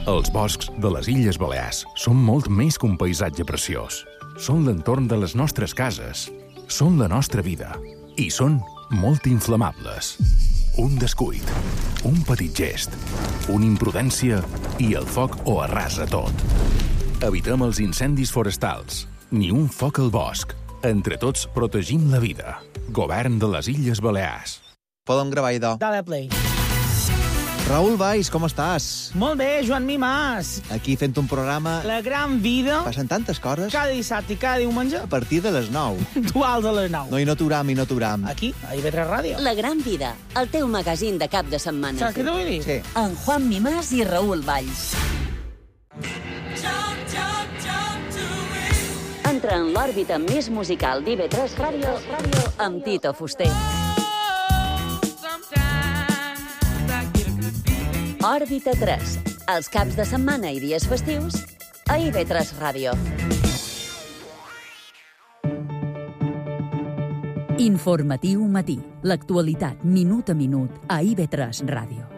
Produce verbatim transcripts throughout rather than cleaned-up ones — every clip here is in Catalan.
Els boscs de les Illes Balears són molt més que un paisatge preciós. Són l'entorn de les nostres cases, són la nostra vida i són molt inflamables. Un descuit, un petit gest, una imprudència i el foc ho arrasa tot. Evitem els incendis forestals, ni un foc al bosc. Entre tots protegim la vida. Govern de les Illes Balears. Podem gravar, idò. Dale play. Raül Valls, com estàs? Molt bé, Joan Mimàs. Aquí fent un programa... La gran vida. Passen tantes coses. Cada dissabte i cada diumenge. A partir de les nou. Duals a les nou. No, i no aturam, i no aturam. Aquí, a I V tres Ràdio. La gran vida, el teu magazín de cap de setmana. Saps què t'ho vull dir? Sí. En Juan Mimàs i Raül Valls. Entra en l'òrbita més musical d'I V tres Ràdio amb Tito Fuster. Òrbita tres, els caps de setmana i dies festius a I V tres Ràdio. Informatiu matí. L'actualitat minut a minut a I V tres Ràdio.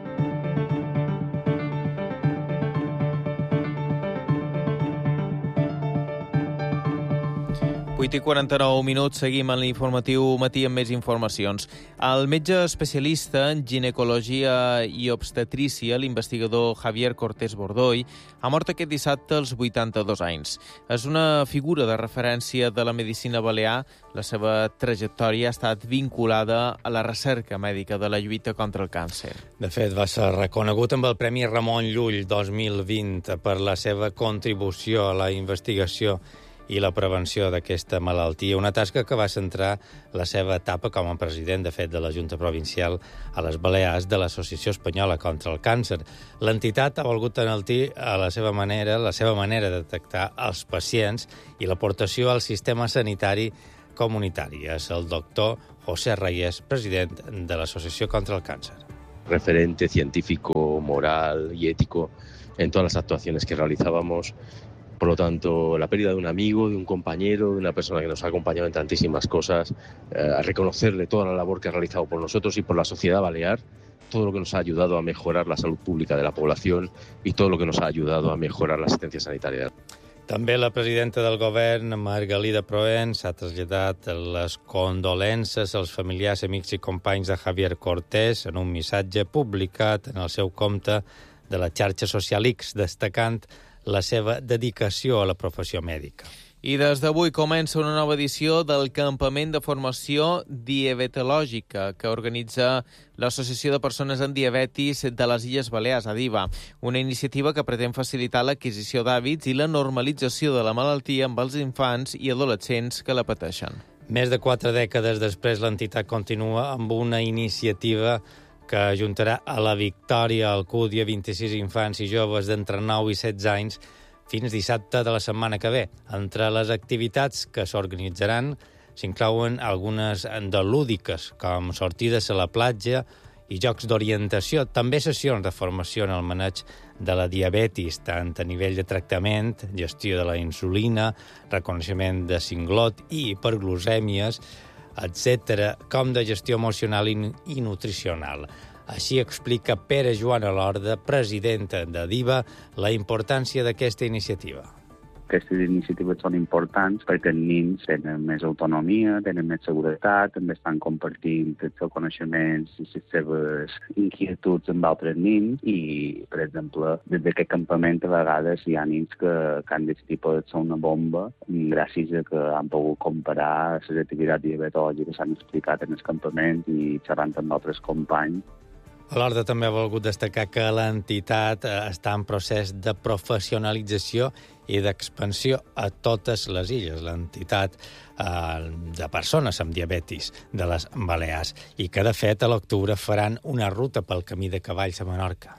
vuit i quaranta-nou minuts, seguim en l'informatiu matí amb més informacions. El metge especialista en ginecologia i obstetrícia, l'investigador Javier Cortés Bordoy, ha mort aquest dissabte als vuitanta-dos anys. És una figura de referència de la medicina balear. La seva trajectòria ha estat vinculada a la recerca mèdica de la lluita contra el càncer. De fet, va ser reconegut amb el Premi Ramon Llull dos mil vint per la seva contribució a la investigació i la prevenció d'aquesta malaltia, una tasca que va centrar la seva etapa com a president, de fet, de la Junta Provincial a les Balears de l'Associació Espanyola contra el Càncer. L'entitat ha volgut enaltir a la seva manera, la seva manera de detectar els pacients i l'aportació al sistema sanitari comunitari. És el doctor José Reyes, president de l'Associació contra el Càncer. Referente científico, moral y ético en todas las actuaciones que realizábamos. Por lo tanto, la pérdida de un amigo, de un compañero, de una persona que nos ha acompañado en tantísimas cosas, eh, a reconocerle toda la labor que ha realizado por nosotros y por la sociedad balear, todo lo que nos ha ayudado a mejorar la salud pública de la población y todo lo que nos ha ayudado a mejorar la asistencia sanitaria. També la presidenta del govern, Margalida Proens, ha traslladat les condolences als familiars, amics i companys de Javier Cortés en un missatge publicat en el seu compte de la xarxa social X, destacant la seva dedicació a la professió mèdica. I des d'avui comença una nova edició del Campament de Formació Diabetològica que organitza l'Associació de Persones amb Diabetis de les Illes Balears, ADIBA, una iniciativa que pretén facilitar l'adquisició d'hàbits i la normalització de la malaltia amb els infants i adolescents que la pateixen. Més de quatre dècades després, l'entitat continua amb una iniciativa que ajuntarà a la Victòria al Alcúdia vint-i-sis infants i joves d'entre nou i setze anys fins dissabte de la setmana que ve. Entre les activitats que s'organitzaran s'inclouen algunes de lúdiques, com sortides a la platja i jocs d'orientació, també sessions de formació en el maneig de la diabetis, tant a nivell de tractament, gestió de la insulina, reconeixement de cinglot i hiperglucèmies, etcètera, com de gestió emocional i nutricional. Així explica Pere Joan Alorda, president d'ADIBA, la importància d'aquesta iniciativa. Aquestes iniciatives són importants perquè els nens tenen més autonomia, tenen més seguretat, també estan compartint els seus coneixements i les seves inquietuds amb altres nens i, per exemple, des d'aquest campament a vegades hi ha nens que, que han decidit poder ser una bomba gràcies a que han pogut comparar les activitats diabetològiques que s'han explicat en el campament i xerrant amb altres companys. Alorda també ha volgut destacar que l'entitat està en procés de professionalització i d'expansió a totes les illes, l'entitat eh, de persones amb diabetis de les Balears, i que, de fet, a l'octubre faran una ruta pel camí de cavalls a Menorca.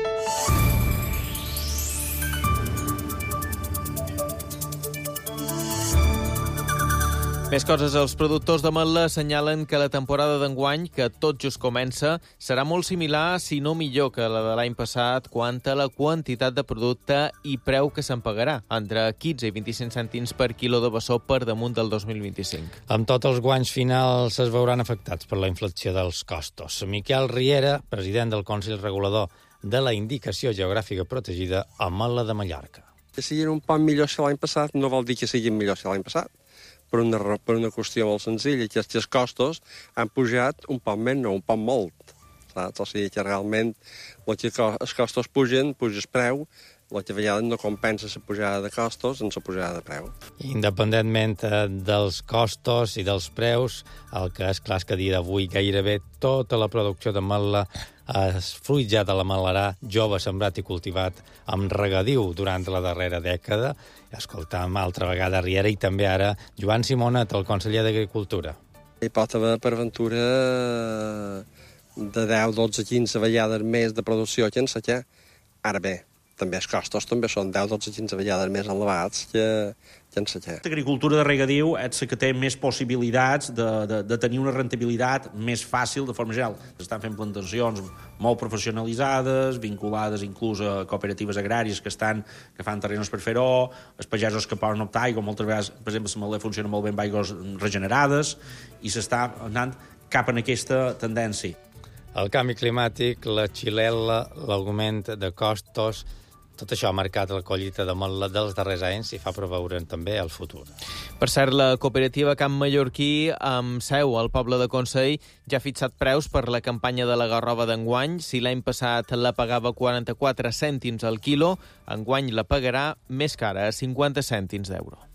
Més coses. Els productors de Metla assenyalen que la temporada d'enguany, que tot just comença, serà molt similar, si no millor, que la de l'any passat quant a la quantitat de producte i preu que se'n pagarà, entre quinze i vint-i-cinc cèntims per quilo de bessó per damunt del dos mil vint-i-cinc. Amb tots els guanys finals es veuran afectats per la inflació dels costos. Miquel Riera, president del Consell Regulador de la indicació geogràfica protegida Ametla de Mallorca. Que siguin un poc millor que l'any passat no vol dir que siguin millor que l'any passat. Per una, per una qüestió molt senzilla, que els costos han pujat un poc menys, no un poc molt. Saps? O sigui que realment els costos pugen, puja el preu, el que a vegades no compensa la pujada de costos en la pujada de preu. Independentment dels costos i dels preus, el que és clar és que a dia d'avui gairebé tota la producció d'ametla és fruit ja de l'ametlerà jove sembrat i cultivat amb regadiu durant la darrera dècada. Escoltam altra vegada Riera i també ara Joan Simonet, el conseller d'Agricultura. Hi pot haver per aventura de deu, dotze, quinze vegades més de producció que en sequer. Ara bé, també els costos també són deu, dotze, quinze vegades més elevats que, que en sequer. L'agricultura de regadiu és la que té més possibilitats de, de, de tenir una rentabilitat més fàcil de forma general. S'estan fent plantacions molt professionalitzades, vinculades inclús a cooperatives agràries que estan que fan terrenos per fer-ho, els pagesos que poden optar aigua, moltes vegades, per exemple, la Maler funciona molt bé amb aigües regenerades, i s'està anant cap en aquesta tendència. El canvi climàtic, la xilel·la, l'augment de costos, tot això ha marcat la collita d'ametla dels darrers anys i fa preveure també el futur. Per cert, la cooperativa Camp Mallorquí, amb seu al poble de Consell, ja ha fixat preus per la campanya de la garrova d'enguany. Si l'any passat la pagava quaranta-quatre cèntims al quilo, enguany la pagarà més cara, a cinquanta cèntims d'euro.